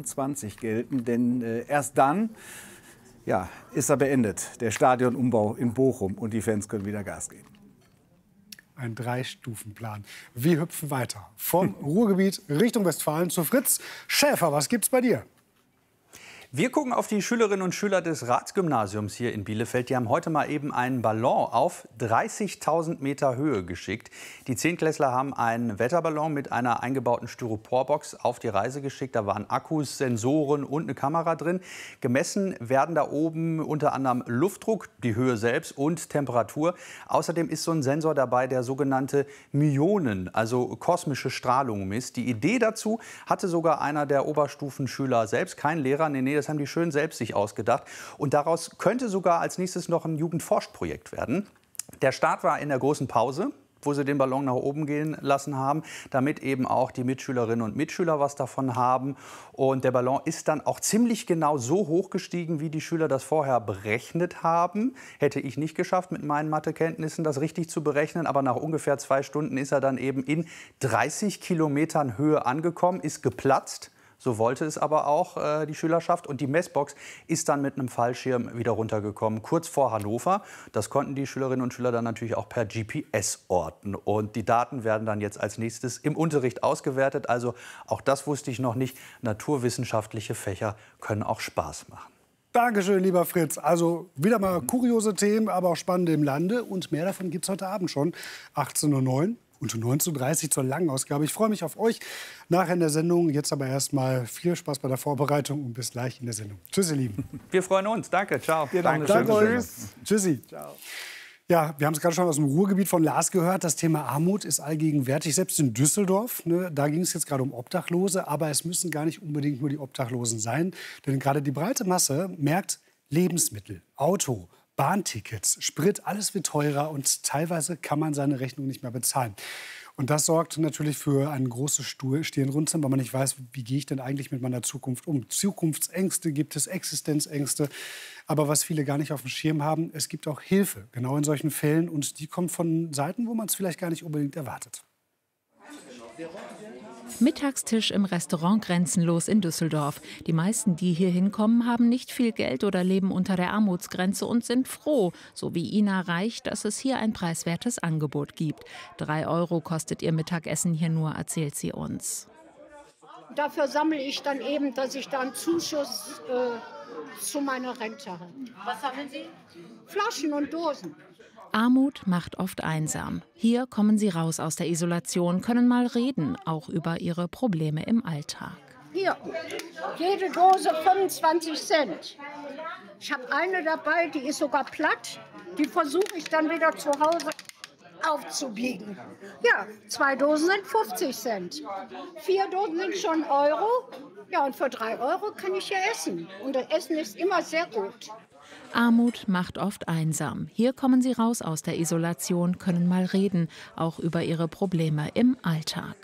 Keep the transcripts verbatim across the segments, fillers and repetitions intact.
zweitausendzwanzig gelten, denn äh, erst dann ja, ist er beendet, der Stadionumbau in Bochum, und die Fans können wieder Gas geben. Ein Drei-Stufen-Plan. Wir hüpfen weiter. Vom Ruhrgebiet Richtung Westfalen zu Fritz Schäfer. Was gibt's bei dir? Wir gucken auf die Schülerinnen und Schüler des Ratsgymnasiums hier in Bielefeld. Die haben heute mal eben einen Ballon auf dreißigtausend Meter Höhe geschickt. Die Zehntklässler haben einen Wetterballon mit einer eingebauten Styroporbox auf die Reise geschickt. Da waren Akkus, Sensoren und eine Kamera drin. Gemessen werden da oben unter anderem Luftdruck, die Höhe selbst und Temperatur. Außerdem ist so ein Sensor dabei, der sogenannte Myonen, also kosmische Strahlung misst. Die Idee dazu hatte sogar einer der Oberstufenschüler selbst, kein Lehrer. Nee, nee, das haben die schön selbst sich ausgedacht. Und daraus könnte sogar als nächstes noch ein Jugendforscht-Projekt werden. Der Start war in der großen Pause, wo sie den Ballon nach oben gehen lassen haben, damit eben auch die Mitschülerinnen und Mitschüler was davon haben. Und der Ballon ist dann auch ziemlich genau so hoch gestiegen, wie die Schüler das vorher berechnet haben. Hätte ich nicht geschafft, mit meinen Mathekenntnissen das richtig zu berechnen. Aber nach ungefähr zwei Stunden ist er dann eben in dreißig Kilometern Höhe angekommen, ist geplatzt. So wollte es aber auch äh, die Schülerschaft. Und die Messbox ist dann mit einem Fallschirm wieder runtergekommen, kurz vor Hannover. Das konnten die Schülerinnen und Schüler dann natürlich auch per G P S orten. Und die Daten werden dann jetzt als nächstes im Unterricht ausgewertet. Also auch das wusste ich noch nicht. Naturwissenschaftliche Fächer können auch Spaß machen. Dankeschön, lieber Fritz. Also wieder mal kuriose Themen, aber auch spannende im Lande. Und mehr davon gibt es heute Abend schon. achtzehn Uhr neun. Und neunzehn Uhr dreißig zur langen Ausgabe. Ich freue mich auf euch nachher in der Sendung. Jetzt aber erst mal viel Spaß bei der Vorbereitung und bis gleich in der Sendung. Tschüss, ihr Lieben. Wir freuen uns. Danke. Ciao. Danke. Danke. Tschüss. Tschüssi. Ciao. Ja, wir haben es gerade schon aus dem Ruhrgebiet von Lars gehört. Das Thema Armut ist allgegenwärtig, selbst in Düsseldorf. Ne, da ging es jetzt gerade um Obdachlose. Aber es müssen gar nicht unbedingt nur die Obdachlosen sein. Denn gerade die breite Masse merkt, Lebensmittel, Auto, Bahntickets, Sprit, alles wird teurer und teilweise kann man seine Rechnung nicht mehr bezahlen. Und das sorgt natürlich für ein großes Stirnrunzeln, weil man nicht weiß, wie gehe ich denn eigentlich mit meiner Zukunft um. Zukunftsängste gibt es, Existenzängste. Aber was viele gar nicht auf dem Schirm haben, es gibt auch Hilfe, genau in solchen Fällen. Und die kommt von Seiten, wo man es vielleicht gar nicht unbedingt erwartet. Mittagstisch im Restaurant Grenzenlos in Düsseldorf. Die meisten, die hier hinkommen, haben nicht viel Geld oder leben unter der Armutsgrenze und sind froh, so wie Ina Reich, dass es hier ein preiswertes Angebot gibt. Drei Euro kostet ihr Mittagessen hier nur, erzählt sie uns. Dafür sammle ich dann eben, dass ich da einen Zuschuss äh, zu meiner Rente habe. Was sammeln Sie? Flaschen und Dosen. Armut macht oft einsam. Hier kommen sie raus aus der Isolation, können mal reden, auch über ihre Probleme im Alltag. Hier, jede Dose fünfundzwanzig Cent. Ich habe eine dabei, die ist sogar platt. Die versuche ich dann wieder zu Hause aufzubiegen. Ja, zwei Dosen sind fünfzig Cent. Vier Dosen sind schon Euro. Ja, und für drei Euro kann ich hier essen. Und das Essen ist immer sehr gut. Armut macht oft einsam. Hier kommen sie raus aus der Isolation, können mal reden, auch über ihre Probleme im Alltag.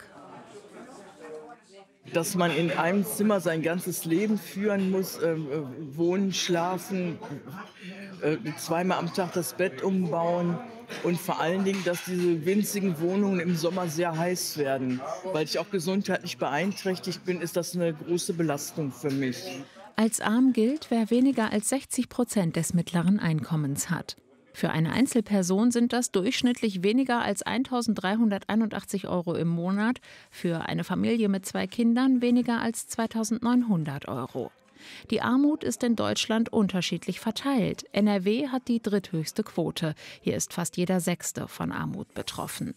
Dass man in einem Zimmer sein ganzes Leben führen muss, äh, wohnen, schlafen, äh, zweimal am Tag das Bett umbauen und vor allen Dingen, dass diese winzigen Wohnungen im Sommer sehr heiß werden. Weil ich auch gesundheitlich beeinträchtigt bin, ist das eine große Belastung für mich. Als arm gilt, wer weniger als sechzig Prozent des mittleren Einkommens hat. Für eine Einzelperson sind das durchschnittlich weniger als eintausenddreihunderteinundachtzig Euro im Monat, für eine Familie mit zwei Kindern weniger als zweitausendneunhundert Euro. Die Armut ist in Deutschland unterschiedlich verteilt. N R W hat die dritthöchste Quote. Hier ist fast jeder Sechste von Armut betroffen.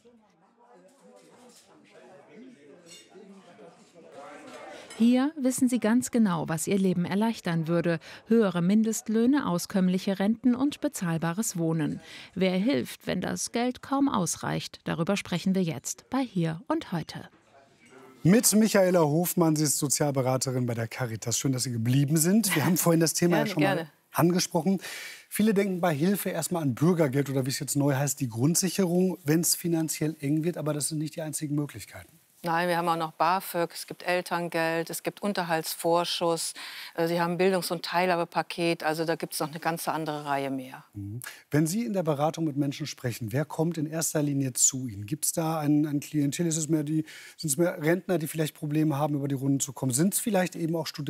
Hier wissen sie ganz genau, was ihr Leben erleichtern würde. Höhere Mindestlöhne, auskömmliche Renten und bezahlbares Wohnen. Wer hilft, wenn das Geld kaum ausreicht? Darüber sprechen wir jetzt bei Hier und Heute. Mit Michaela Hofmann, sie ist Sozialberaterin bei der Caritas. Schön, dass Sie geblieben sind. Wir haben vorhin das Thema gerne, ja schon gerne. mal angesprochen. Viele denken bei Hilfe erstmal an Bürgergeld oder wie es jetzt neu heißt, die Grundsicherung, wenn es finanziell eng wird. Aber das sind nicht die einzigen Möglichkeiten. Nein, wir haben auch noch BAföG, es gibt Elterngeld, es gibt Unterhaltsvorschuss, Sie haben Bildungs- und Teilhabepaket, also da gibt es noch eine ganze andere Reihe mehr. Wenn Sie in der Beratung mit Menschen sprechen, wer kommt in erster Linie zu Ihnen? Gibt es da ein, ein Klientel? Ist es mehr die, sind es mehr Rentner, die vielleicht Probleme haben, über die Runden zu kommen? Sind es vielleicht eben auch Studenten?